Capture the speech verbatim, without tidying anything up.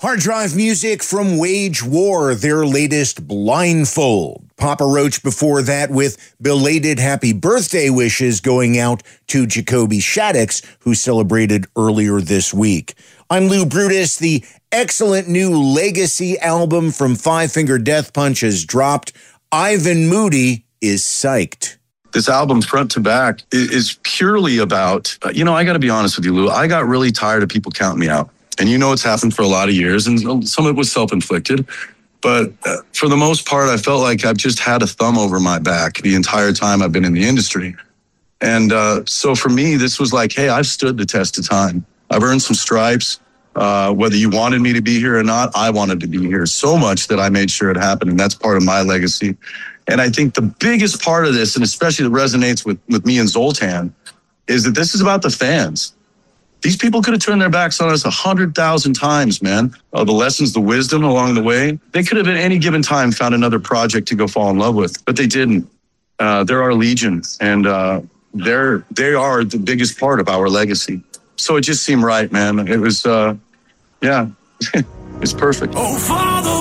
Hard Drive music from Wage War, their latest Blindfold. Papa Roach before that with belated happy birthday wishes going out to Jacoby Shaddix, who celebrated earlier this week. I'm Lou Brutus. The excellent new Legacy album from Five Finger Death Punch has dropped. Ivan Moody is psyched. This album, front to back, is purely about, you know, I got to be honest with you, Lou. I got really tired of people counting me out. And you know it's happened for a lot of years, and some of it was self-inflicted. But uh, for the most part, I felt like I've just had a thumb over my back the entire time I've been in the industry. And uh, so for me, this was like, hey, I've stood the test of time. I've earned some stripes. Uh, whether you wanted me to be here or not, I wanted to be here so much that I made sure it happened. And that's part of my legacy. And I think the biggest part of this, and especially that resonates with, with me and Zoltan, is that this is about the fans. These people could have turned their backs on us a hundred thousand times, man. Uh, the lessons, the wisdom along the way. They could have at any given time found another project to go fall in love with, but they didn't. Uh, they're our legion, and uh, they're they are the biggest part of our legacy. So it just seemed right, man. It was, uh, yeah, it's perfect. Oh, Father.